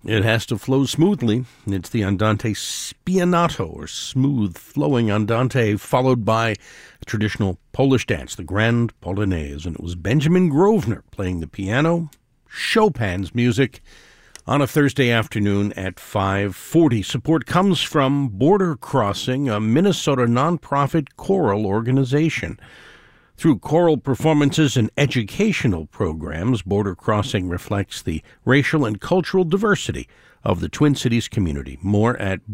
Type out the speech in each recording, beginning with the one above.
It has to flow smoothly. It's the Andante spianato, or smooth-flowing Andante, followed by a traditional Polish dance, the Grand Polonaise. And it was Benjamin Grosvenor playing the piano, Chopin's music, on a Thursday afternoon at 5:40. Support comes from Border Crossing, a Minnesota nonprofit choral organization. Through choral performances and educational programs, Border Crossing reflects the racial and cultural diversity of the Twin Cities community. More at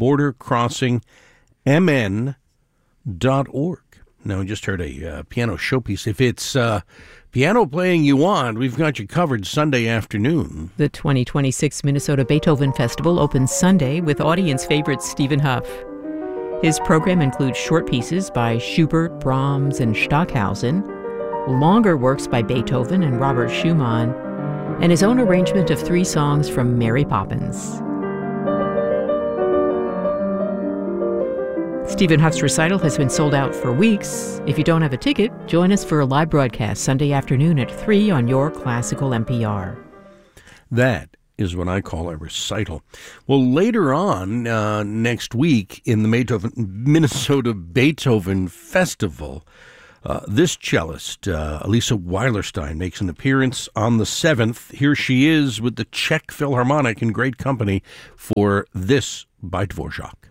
bordercrossingmn.org. Now, we just heard a piano showpiece. If it's piano playing you want, we've got you covered Sunday afternoon. The 2026 Minnesota Beethoven Festival opens Sunday with audience favorite Stephen Huff. His program includes short pieces by Schubert, Brahms, and Stockhausen, longer works by Beethoven and Robert Schumann, and his own arrangement of 3 songs from Mary Poppins. Stephen Huff's recital has been sold out for weeks. If you don't have a ticket, join us for a live broadcast Sunday afternoon at 3 on your classical NPR. That is what I call a recital. Well, later on next week in the Minnesota Beethoven Festival, this cellist, Elisa Weilerstein, makes an appearance on the 7th. Here she is with the Czech Philharmonic in great company for this by Dvorak.